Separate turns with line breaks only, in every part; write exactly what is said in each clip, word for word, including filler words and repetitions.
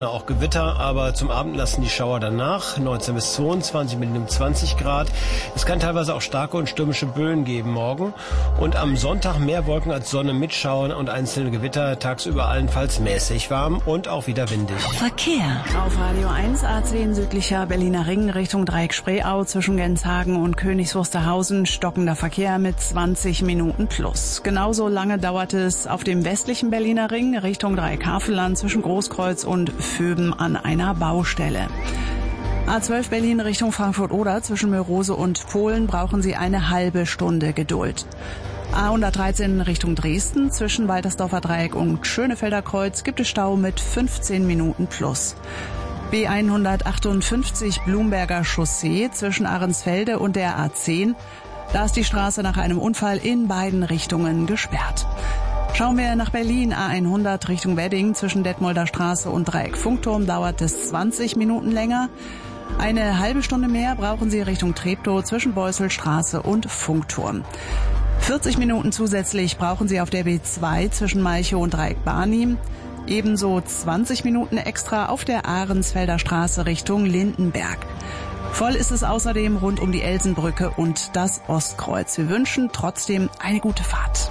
Auch Gewitter, aber zum Abend lassen die Schauer danach. neunzehn bis zweiundzwanzig mit einem zwanzig Grad. Es kann teilweise auch starke und stürmische Böen geben morgen. Und am Sonntag mehr Wolken als Sonne mit Schauern und einzelne Gewitter. Tagsüber allenfalls mäßig warm und auch wieder windig.
Verkehr. Auf Radio eins A zehn südlicher Berliner Ring Richtung Dreieck Spreeau zwischen Genshagen und Königs Wusterhausen. Stockender Verkehr mit zwanzig Minuten plus. Genauso lange dauert es auf dem westlichen Berliner Ring Richtung Dreieck Havelland zwischen Großkreuz und Föben an einer Baustelle. A zwölf Berlin Richtung Frankfurt-Oder zwischen Mörose und Polen brauchen Sie eine halbe Stunde Geduld. A hundertdreizehn Richtung Dresden zwischen Waltersdorfer Dreieck und Schönefelder Kreuz gibt es Stau mit fünfzehn Minuten plus. B hundertachtundfünfzig Blumberger Chaussee zwischen Ahrensfelde und der A zehn. Da ist die Straße nach einem Unfall in beiden Richtungen gesperrt. Schauen wir nach Berlin, A hundert Richtung Wedding zwischen Detmolder Straße und Dreieck Funkturm dauert es zwanzig Minuten länger. Eine halbe Stunde mehr brauchen Sie Richtung Treptow zwischen Beusselstraße und Funkturm. vierzig Minuten zusätzlich brauchen Sie auf der B zwei zwischen Malchow und Dreieck Barnim. Ebenso zwanzig Minuten extra auf der Ahrensfelder Straße Richtung Lindenberg. Voll ist es außerdem rund um die Elsenbrücke und das Ostkreuz. Wir wünschen trotzdem eine gute Fahrt.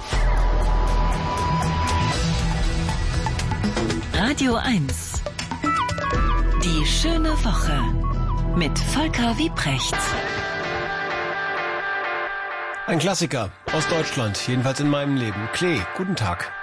Radio eins. Die schöne Woche mit Volker Wiebrecht.
Ein Klassiker aus Deutschland, jedenfalls in meinem Leben. Klee, guten Tag.